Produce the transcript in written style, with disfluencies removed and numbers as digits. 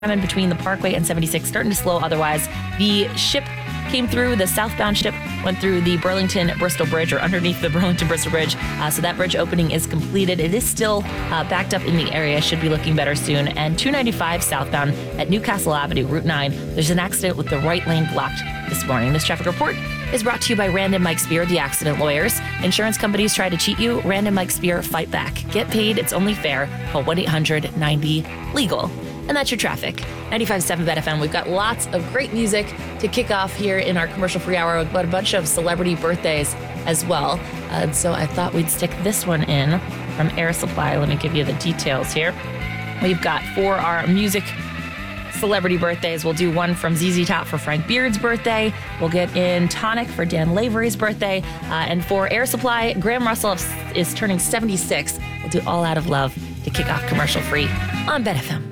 in between the Parkway and 76, starting to slow otherwise. The ship came through, the southbound ship went through the Burlington-Bristol Bridge, or underneath the Burlington-Bristol Bridge. So that bridge opening is completed. It is still backed up in the area, should be looking better soon. And 295 southbound at Newcastle Avenue, Route 9, there's an accident with the right lane blocked this morning. This traffic report is brought to you by Rand and Mike Spear, the accident lawyers. Insurance companies try to cheat you. Rand and Mike Spear fight back. Get paid. It's only fair. Call 1-800-90-LEGAL. And that's your traffic. 95.7 Bet FM. We've got lots of great music to kick off here in our commercial-free hour, but a bunch of celebrity birthdays as well. So I thought we'd stick this one in from Air Supply. Let me give you the details here. We've got for our music celebrity birthdays, we'll do one from ZZ Top for Frank Beard's birthday. We'll get in Tonic for Dan Lavery's birthday. And for Air Supply, Graham Russell is turning 76. We'll do All Out of Love to kick off commercial-free on Bet FM.